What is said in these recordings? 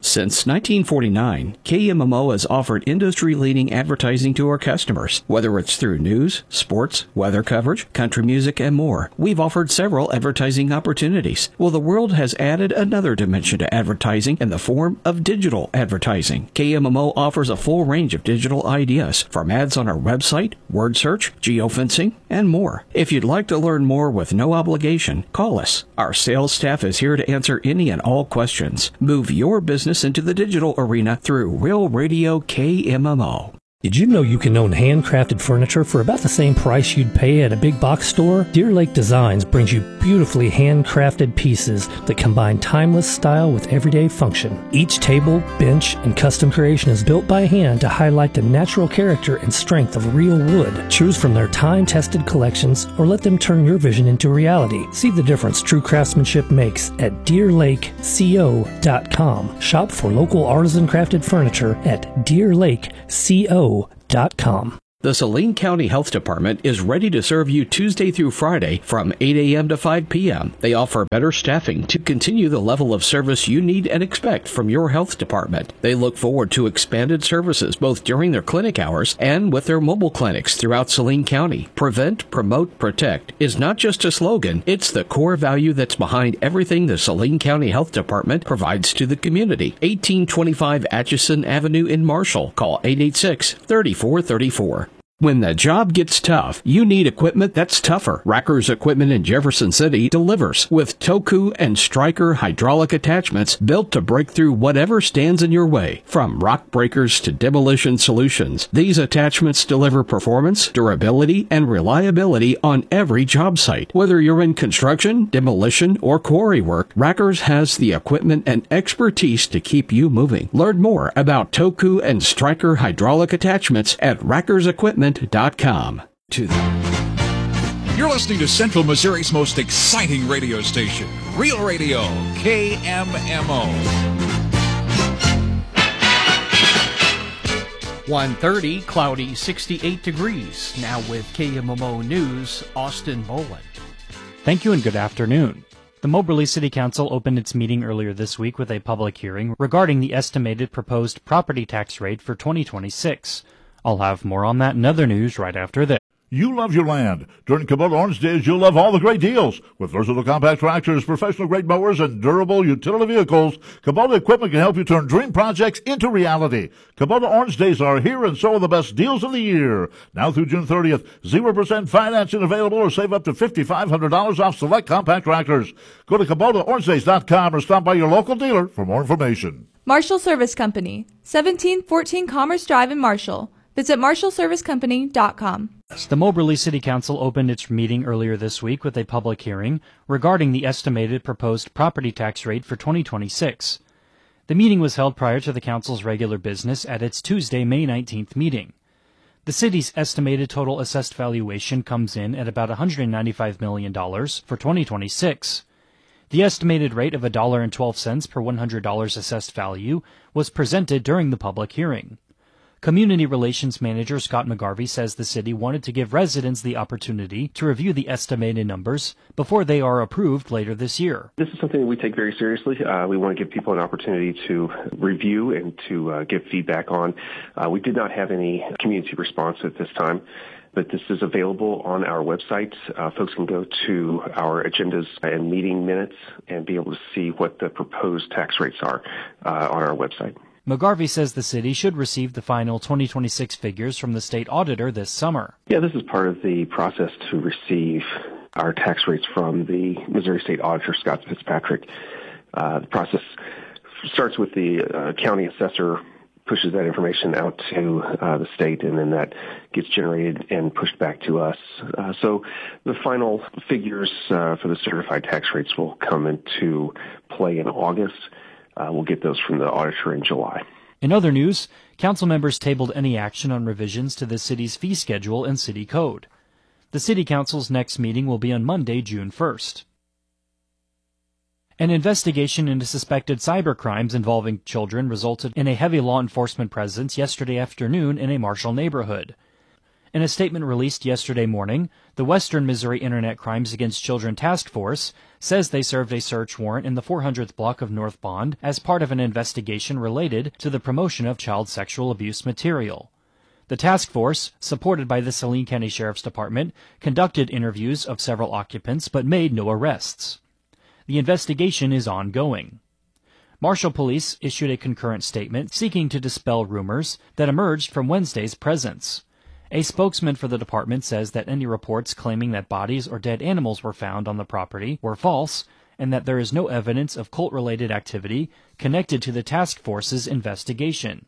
Since 1949, KMMO has offered industry-leading advertising to our customers. Whether it's through news, sports, weather coverage, country music, and more, we've offered several advertising opportunities. Well, the world has added another dimension to advertising in the form of digital advertising. KMMO offers a full range of digital ideas, from ads on our website, word search, geofencing, and more. If you'd like to learn more with no obligation, call us. Our sales staff is here to answer any and all questions. Move your business into the digital arena through Real Radio KMMO. Did you know you can own handcrafted furniture for about the same price you'd pay at a big box store? Deer Lake Designs brings you beautifully handcrafted pieces that combine timeless style with everyday function. Each table, bench, and custom creation is built by hand to highlight the natural character and strength of real wood. Choose from their time-tested collections or let them turn your vision into reality. See the difference true craftsmanship makes at DeerLakeCO.com. Shop for local artisan crafted furniture at DeerLakeCO.com. The Saline County Health Department is ready to serve you Tuesday through Friday from 8 a.m. to 5 p.m. They offer better staffing to continue the level of service you need and expect from your health department. They look forward to expanded services both during their clinic hours and with their mobile clinics throughout Saline County. Prevent, promote, protect is not just a slogan, it's the core value that's behind everything the Saline County Health Department provides to the community. 1825 Atchison Avenue in Marshall. Call 886-3434. When the job gets tough, you need equipment that's tougher. Racker's Equipment in Jefferson City delivers with Toku and Stryker hydraulic attachments built to break through whatever stands in your way. From rock breakers to demolition solutions, these attachments deliver performance, durability, and reliability on every job site. Whether you're in construction, demolition, or quarry work, Racker's has the equipment and expertise to keep you moving. Learn more about Toku and Stryker hydraulic attachments at rackersequipment.com. You're listening to Central Missouri's most exciting radio station, Real Radio, KMMO. 1:30, cloudy, 68 degrees. Now with KMMO News, Austin Boland. Thank you and good afternoon. The Moberly City Council opened its meeting earlier this week with a public hearing regarding the estimated proposed property tax rate for 2026. I'll have more on that and other news right after this. You love your land. During Kubota Orange Days, you'll love all the great deals. With versatile compact tractors, professional-grade mowers, and durable utility vehicles, Kubota equipment can help you turn dream projects into reality. Kubota Orange Days are here, and so are the best deals of the year. Now through June 30th, 0% financing available, or save up to $5,500 off select compact tractors. Go to KubotaOrangeDays.com or stop by your local dealer for more information. Marshall Service Company, 1714 Commerce Drive in Marshall. Visit MarshallServiceCompany.com. The Moberly City Council opened its meeting earlier this week with a public hearing regarding the estimated proposed property tax rate for 2026. The meeting was held prior to the council's regular business at its Tuesday, May 19th meeting. The city's estimated total assessed valuation comes in at about $195 million for 2026. The estimated rate of $1.12 per $100 assessed value was presented during the public hearing. Community Relations Manager Scott McGarvey says the city wanted to give residents the opportunity to review the estimated numbers before they are approved later this year. This is something that we take very seriously. We want to give people an opportunity to review and to give feedback on. We did not have any community response at this time, but this is available on our website. Folks can go to our agendas and meeting minutes and be able to see what the proposed tax rates are on our website. McGarvey says the city should receive the final 2026 figures from the state auditor this summer. Yeah, this is part of the process to receive our tax rates from the Missouri State Auditor, Scott Fitzpatrick. The process starts with the county assessor pushes that information out to the state, and then that gets generated and pushed back to us. So the final figures for the certified tax rates will come into play in August. We'll get those from the auditor in July. In other news, council members tabled any action on revisions to the city's fee schedule and city code. The city council's next meeting will be on Monday, June 1st. An investigation into suspected cyber crimes involving children resulted in a heavy law enforcement presence yesterday afternoon in a Marshall neighborhood. In a statement released yesterday morning, the Western Missouri Internet Crimes Against Children Task Force says they served a search warrant in the 400th block of North Bond as part of an investigation related to the promotion of child sexual abuse material. The task force, supported by the Saline County Sheriff's Department, conducted interviews of several occupants but made no arrests. The investigation is ongoing. Marshall Police issued a concurrent statement seeking to dispel rumors that emerged from Wednesday's presence. A spokesman for the department says that any reports claiming that bodies or dead animals were found on the property were false and that there is no evidence of cult-related activity connected to the task force's investigation.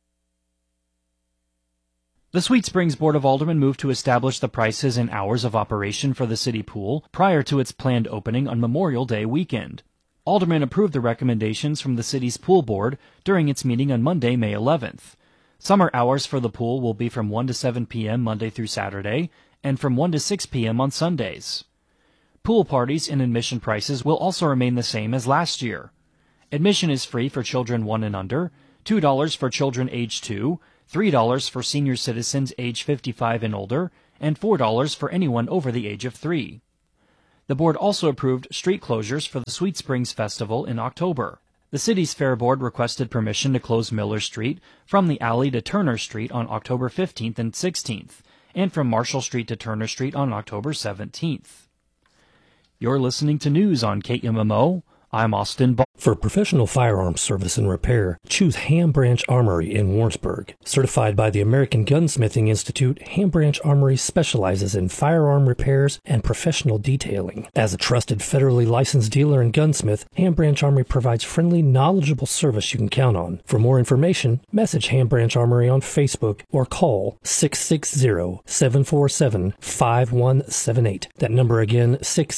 The Sweet Springs Board of Aldermen moved to establish the prices and hours of operation for the city pool prior to its planned opening on Memorial Day weekend. Aldermen approved the recommendations from the city's pool board during its meeting on Monday, May 11th. Summer hours for the pool will be from 1 to 7 p.m. Monday through Saturday, and from 1 to 6 p.m. on Sundays. Pool parties and admission prices will also remain the same as last year. Admission is free for children 1 and under, $2 for children age 2, $3 for senior citizens age 55 and older, and $4 for anyone over the age of 3. The board also approved street closures for the Sweet Springs Festival in October. The city's Fair Board requested permission to close Miller Street from the alley to Turner Street on October 15th and 16th, and from Marshall Street to Turner Street on October 17th. You're listening to news on KMMO. I'm Austin Ball. For professional firearms service and repair, choose Ham Branch Armory in Warrensburg. Certified by the American Gunsmithing Institute, Ham Branch Armory specializes in firearm repairs and professional detailing. As a trusted federally licensed dealer and gunsmith, Ham Branch Armory provides friendly, knowledgeable service you can count on. For more information, message Ham Branch Armory on Facebook or call 660-747-5178. That number again,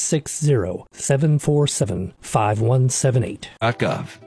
660-747-5178. 178.gov.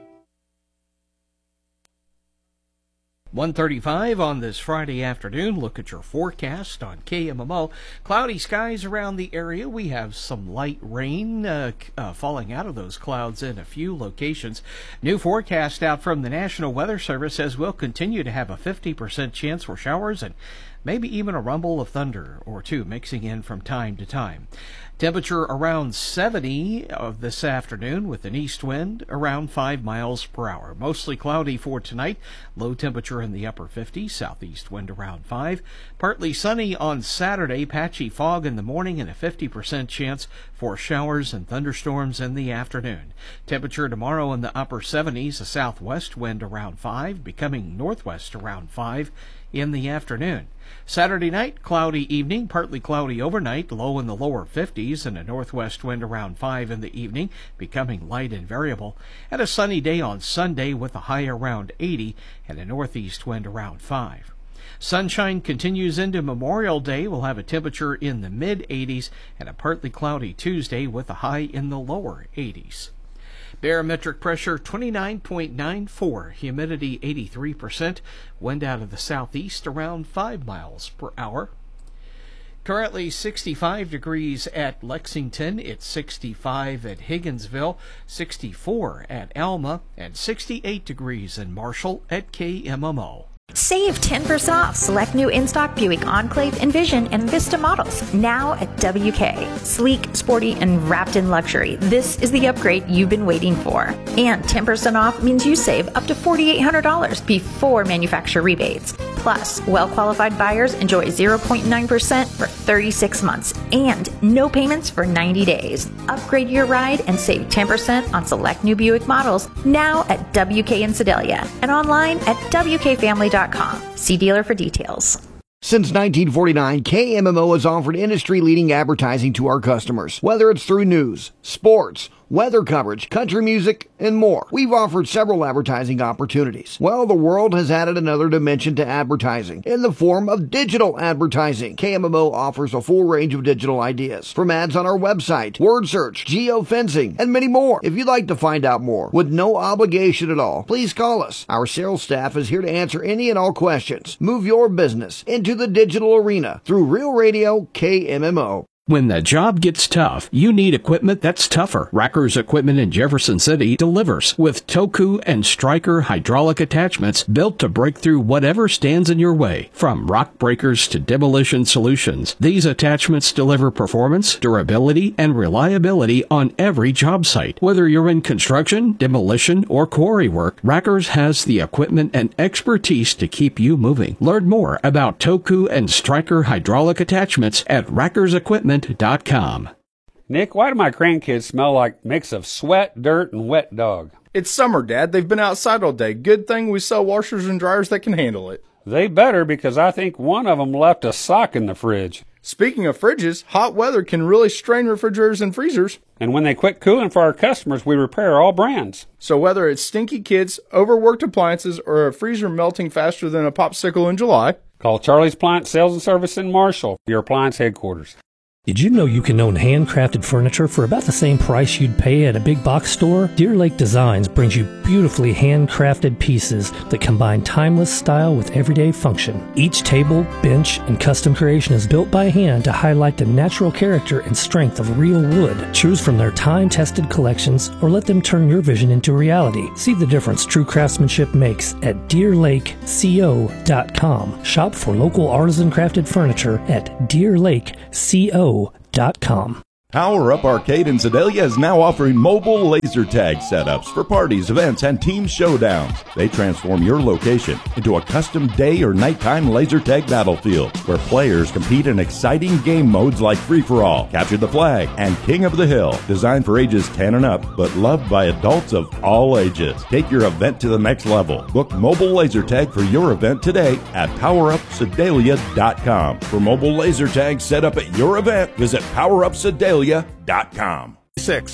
1:35 on this Friday afternoon. Look at your forecast on KMMO. Cloudy skies around the area. We have some light rain falling out of those clouds in a few locations. New forecast out from the National Weather Service says we'll continue to have a 50% chance for showers and maybe even a rumble of thunder or two mixing in from time to time. Temperature around 70 of this afternoon with an east wind around 5 miles per hour. Mostly cloudy for tonight. Low temperature in the upper 50s. Southeast wind around 5. Partly sunny on Saturday. Patchy fog in the morning and a 50% chance for showers and thunderstorms in the afternoon. Temperature tomorrow in the upper 70s. A southwest wind around 5. Becoming northwest around 5 in the afternoon. Saturday night, cloudy evening, partly cloudy overnight, low in the lower 50s, and a northwest wind around 5 in the evening, becoming light and variable. And a sunny day on Sunday with a high around 80 and a northeast wind around 5. Sunshine continues into Memorial Day. We'll have a temperature in the mid-80s and a partly cloudy Tuesday with a high in the lower 80s. Barometric pressure 29.94, humidity 83%, wind out of the southeast around 5 miles per hour. Currently 65 degrees at Lexington, it's 65 at Higginsville, 64 at Alma, and 68 degrees in Marshall at KMMO. Save 10% off select new in-stock Buick Enclave, Envision, and Vista models now at WK. Sleek, sporty, and wrapped in luxury. This is the upgrade you've been waiting for. And 10% off means you save up to $4,800 before manufacturer rebates. Plus, well-qualified buyers enjoy 0.9% for 36 months and no payments for 90 days. Upgrade your ride and save 10% on select new Buick models now at WK in Sedalia and online at WKFamily.com. See dealer for details. Since 1949, KMMO has offered industry-leading advertising to our customers. Whether it's through news, sports, weather coverage, country music, and more. We've offered several advertising opportunities. Well, the world has added another dimension to advertising in the form of digital advertising. KMMO offers a full range of digital ideas, from ads on our website, word search, geofencing, and many more. If you'd like to find out more with no obligation at all, please call us. Our sales staff is here to answer any and all questions. Move your business into the digital arena through Real Radio KMMO. When the job gets tough, you need equipment that's tougher. Racker's Equipment in Jefferson City delivers with Toku and Striker hydraulic attachments built to break through whatever stands in your way. From rock breakers to demolition solutions, these attachments deliver performance, durability, and reliability on every job site. Whether you're in construction, demolition, or quarry work, Racker's has the equipment and expertise to keep you moving. Learn more about Toku and Striker hydraulic attachments at rackersequipment.com. Nick, why do my grandkids smell like mix of sweat, dirt, and wet dog? It's summer, Dad. They've been outside all day. Good thing we sell washers and dryers that can handle it. They better, because I think one of them left a sock in the fridge. Speaking of fridges, hot weather can really strain refrigerators and freezers. And when they quit cooling for our customers, we repair all brands. So whether it's stinky kids, overworked appliances, or a freezer melting faster than a popsicle in July, call Charlie's Appliance Sales and Service in Marshall, your appliance headquarters. Did you know you can own handcrafted furniture for about the same price you'd pay at a big box store? Deer Lake Designs brings you beautifully handcrafted pieces that combine timeless style with everyday function. Each table, bench, and custom creation is built by hand to highlight the natural character and strength of real wood. Choose from their time-tested collections or let them turn your vision into reality. See the difference true craftsmanship makes at DeerLakeCO.com. Shop for local artisan crafted furniture at DeerLakeCO.com. Power Up Arcade in Sedalia is now offering mobile laser tag setups for parties, events, and team showdowns. They transform your location into a custom day or nighttime laser tag battlefield where players compete in exciting game modes like Free-for-All, Capture the Flag, and King of the Hill. Designed for ages 10 and up, but loved by adults of all ages. Take your event to the next level. Book mobile laser tag for your event today at PowerUpSedalia.com. For mobile laser tag set up at your event, visit PowerUpSedalia.com. 6.